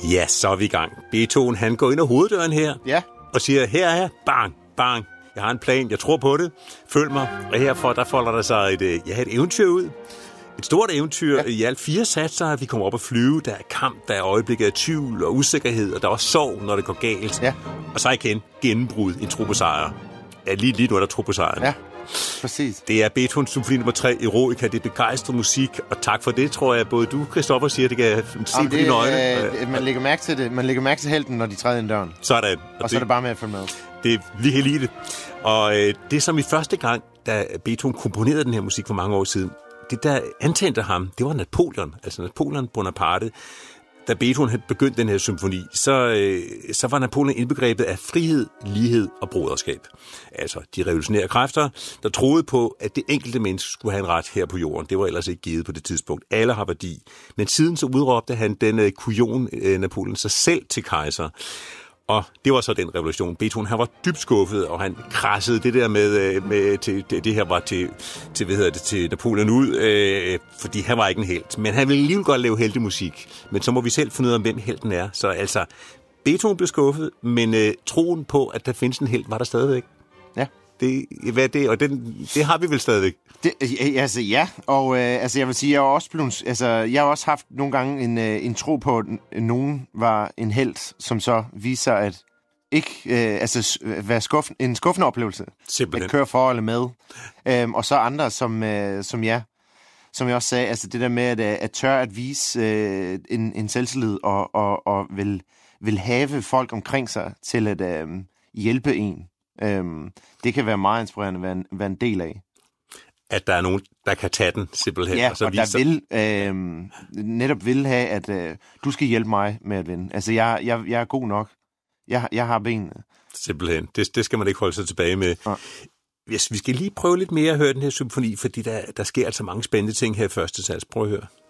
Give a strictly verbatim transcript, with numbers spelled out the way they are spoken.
Ja, så er vi i gang. Beethoven, han går ind ad hoveddøren her, Ja. og siger, her er jeg, bang, bang. Jeg har en plan, jeg tror på det. Følg mig. Og herfor, der folder der sig et, ja, et eventyr ud. Et stort eventyr ja. I alt fire satser. Vi kommer op at flyve. Der er kamp, der er øjeblikket af tvivl og usikkerhed, og der er også sorg, når det går galt. Ja. Og så igen gennembrud, en tro på sejr. Ja, lige, lige nu er der tro på sejren. Ja, præcis. Det er Beethovens symfoni nummer tre, Eroica. Det er begejstret musik, og tak for det, tror jeg, både du, Christoffer, siger, det kan se Jamen, på dine øjne. Øh, man lægger mærke til det. Man lægger mærke til helten, når de træder ind døren. Sådan. Og, og så det, er det bare med at følge med. Det, vi kan lide det. Og øh, det, som i første gang, da Beethoven komponerede den her musik for mange år siden, det, der antændte ham, det var Napoleon. Altså Napoleon Bonaparte. Da Beethoven havde begyndt den her symfoni, så, øh, så var Napoleon indbegrebet af frihed, lighed og broderskab. Altså de revolutionære kræfter, der troede på, at det enkelte menneske skulle have en ret her på jorden. Det var ellers ikke givet på det tidspunkt. Alle har værdi. Men siden så udråbte han den øh, kujon, øh, Napoleon, sig selv til kejser. Og det var så den revolution. Beethoven, han var dybt skuffet, og han krassede det der med, med til, det, det her var til, til, hvad hedder det, til Napoleon ud, øh, fordi han var ikke en helt. Men han ville alligevel godt lave heldig musik. Men så må vi selv finde ud af, hvem helten er. Så altså, Beethoven blev skuffet, men øh, troen på, at der findes en helt, var der stadigvæk. Ja. Det, hvad er det? Og den, det har vi vel stadigvæk. Det, altså ja, og øh, altså jeg vil sige, jeg har også blevet, altså jeg har også haft nogle gange en, øh, en tro på, at nogen var en helt, som så viser at ikke, øh, altså være skuff, en skuffende oplevelse. Simpelthen. At køre for eller med. Øhm, og så andre, som, øh, som ja, som jeg også sagde, altså det der med at, at tør at vise øh, en, en selvtillid og, og, og vil, vil have folk omkring sig til at øh, hjælpe en. Øhm, det kan være meget inspirerende at være en, være en del af. At der er nogen, der kan tage den, simpelthen. Ja, og, så og viser... der vil øh, netop vil have, at øh, du skal hjælpe mig med at vinde. Altså, jeg, jeg, jeg er god nok. Jeg, jeg har benene. Simpelthen. Det, det skal man ikke holde sig tilbage med. Ja. Yes, vi skal lige prøve lidt mere at høre den her symfoni, fordi der, der sker altså mange spændende ting her i første sats. Prøv at høre.